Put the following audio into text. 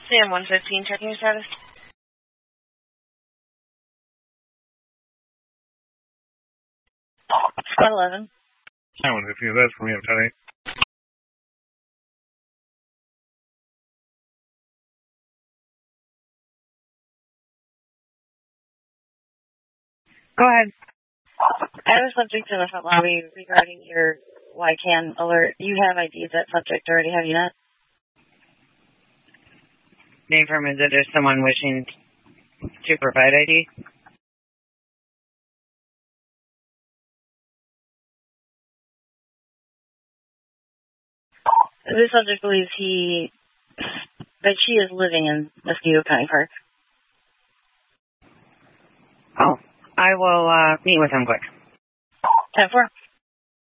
Sam 115, checking your status. Squad 11. Sam 115, that's for me, I'm telling you. Go ahead. I have a subject in the front lobby regarding your YCAN alert. You have IDs that subject already, have you not? Name from is that there's someone wishing to provide ID? This subject believes that she is living in Mosquito County Park. Oh, I will meet with him quick. 10-4.